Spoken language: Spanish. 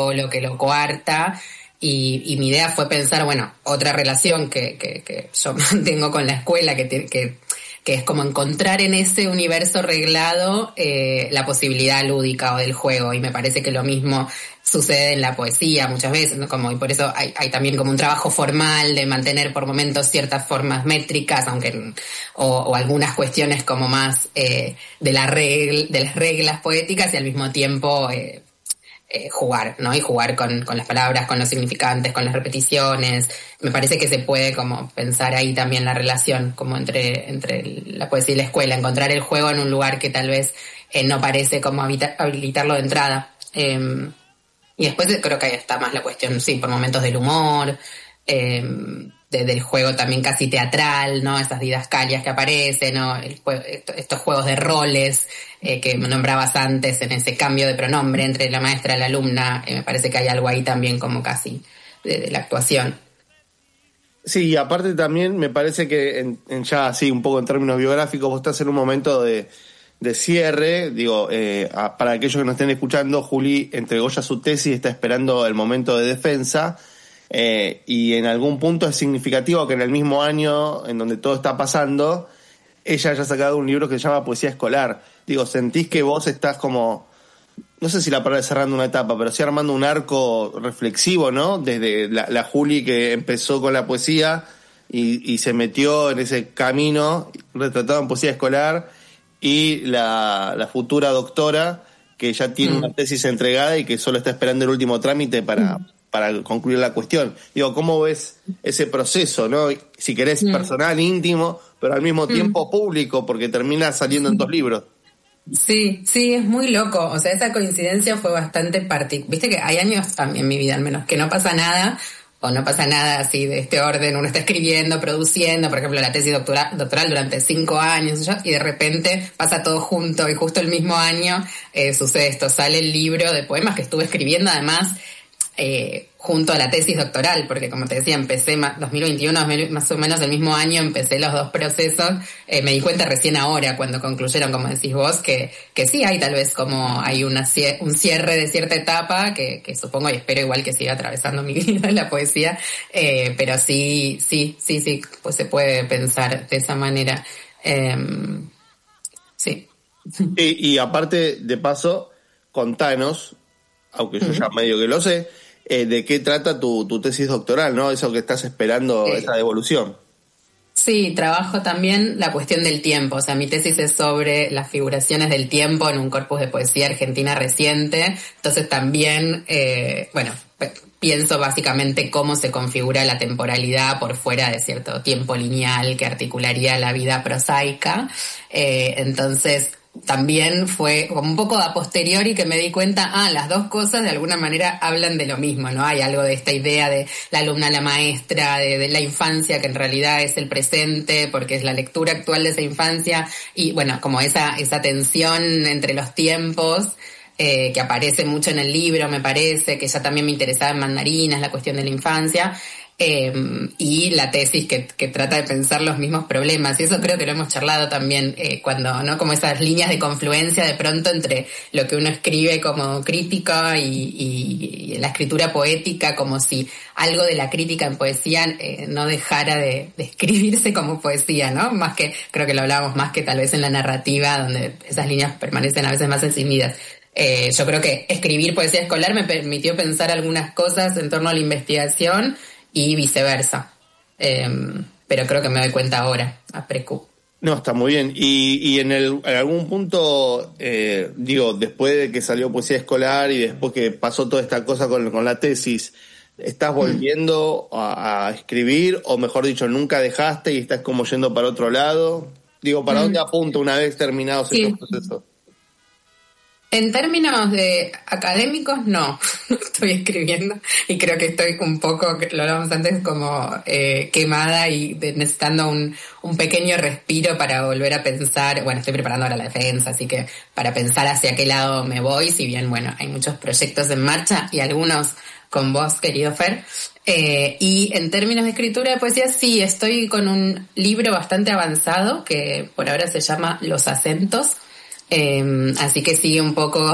todo lo que lo coarta. Y mi idea fue pensar, bueno, otra relación que yo mantengo con la escuela, que es como encontrar en ese universo reglado la posibilidad lúdica o del juego. Y me parece que lo mismo sucede en la poesía muchas veces, ¿no? Como, y por eso hay también como un trabajo formal de mantener por momentos ciertas formas métricas, aunque o algunas cuestiones como más de las reglas poéticas, y al mismo tiempo jugar, ¿no? Y jugar con las palabras, con los significantes, con las repeticiones. Me parece que se puede como pensar ahí también la relación como entre la poesía y la escuela, encontrar el juego en un lugar que tal vez no parece como habilitarlo de entrada. Y después creo que ahí está más la cuestión, sí, por momentos del humor, del juego también casi teatral, ¿no? Esas didascalias que aparecen, ¿no? Estos juegos de roles que nombrabas antes, en ese cambio de pronombre entre la maestra y la alumna. Me parece que hay algo ahí también como casi de la actuación. Sí, y aparte también me parece que en ya así un poco en términos biográficos vos estás en un momento de cierre. Digo, para aquellos que nos estén escuchando, Juli entregó ya su tesis, está esperando el momento de defensa. Y en algún punto es significativo que en el mismo año en donde todo está pasando, ella haya sacado un libro que se llama Poesía Escolar. Digo, ¿sentís que vos estás como, no sé si la palabra es cerrando una etapa, pero sí armando un arco reflexivo, ¿no? Desde la Juli que empezó con la poesía y se metió en ese camino retratado en poesía escolar, y la futura doctora que ya tiene una tesis entregada y que solo está esperando el último trámite para concluir la cuestión. Digo, ¿cómo ves ese proceso, no? Si querés, personal, íntimo, pero al mismo tiempo público, porque termina saliendo en 2 libros. Sí, es muy loco. O sea, esa coincidencia fue bastante particular. Viste que hay años, en mi vida al menos, que no pasa nada, o no pasa nada así de este orden. Uno está escribiendo, produciendo, por ejemplo, la tesis doctoral durante 5 años, y de repente pasa todo junto, y justo el mismo año sucede esto. Sale el libro de poemas que estuve escribiendo, además, junto a la tesis doctoral, porque como te decía, empecé 2021, más o menos el mismo año, empecé los 2 procesos. Me di cuenta recién ahora, cuando concluyeron, como decís vos, que sí hay tal vez como hay un cierre de cierta etapa, que supongo y espero igual que siga atravesando mi vida en la poesía, pero sí, pues se puede pensar de esa manera. Sí. Y aparte, de paso, contanos, aunque yo ya medio que lo sé, de qué trata tu tesis doctoral, ¿no? Eso que estás esperando, esa devolución. Sí, trabajo también la cuestión del tiempo. O sea, mi tesis es sobre las figuraciones del tiempo en un corpus de poesía argentina reciente. Entonces también, pienso básicamente cómo se configura la temporalidad por fuera de cierto tiempo lineal que articularía la vida prosaica. Entonces, también fue como un poco a posteriori que me di cuenta, las 2 cosas de alguna manera hablan de lo mismo, ¿no? Hay algo de esta idea de la alumna, la maestra, de la infancia, que en realidad es el presente, porque es la lectura actual de esa infancia, y bueno, como esa tensión entre los tiempos, que aparece mucho en el libro, me parece, que ya también me interesaba en Mandarinas, la cuestión de la infancia. Y la tesis que trata de pensar los mismos problemas, y eso creo que lo hemos charlado también, cuando, ¿no? Como esas líneas de confluencia de pronto entre lo que uno escribe como crítica y la escritura poética, como si algo de la crítica en poesía no dejara de escribirse como poesía, ¿no? Más que, creo que lo hablábamos más que tal vez en la narrativa, donde esas líneas permanecen a veces más encendidas. Yo creo que escribir poesía escolar me permitió pensar algunas cosas en torno a la investigación y viceversa. Pero creo que me doy cuenta ahora, a precu. No, está muy bien. Y en algún punto, después de que salió poesía escolar y después que pasó toda esta cosa con la tesis, ¿estás volviendo a escribir? O mejor dicho, ¿nunca dejaste y estás como yendo para otro lado? ¿Para dónde apunta una vez terminados estos procesos? En términos de académicos, no estoy escribiendo, y creo que estoy un poco, lo hablamos antes, como quemada y necesitando un pequeño respiro para volver a pensar. Bueno, estoy preparando ahora la defensa, así que para pensar hacia qué lado me voy, si bien, bueno, hay muchos proyectos en marcha y algunos con vos, querido Fer. Y en términos de escritura de poesía, sí, estoy con un libro bastante avanzado que por ahora se llama Los Acentos. Así que sigue un poco